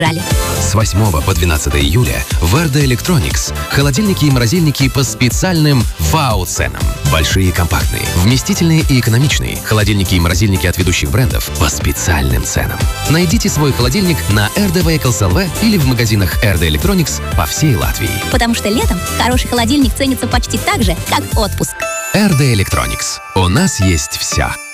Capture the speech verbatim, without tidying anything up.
Рали. С восьмого по двенадцатое июля в эр дэ Electronics холодильники и морозильники по специальным вау-ценам. Большие, компактные, вместительные и экономичные. Холодильники и морозильники от ведущих брендов по специальным ценам. Найдите свой холодильник на эр дэ Vehicles точка эл ви или в магазинах эр дэ Electronics по всей Латвии. Потому что летом хороший холодильник ценится почти так же, как отпуск. эр дэ Electronics. У нас есть все.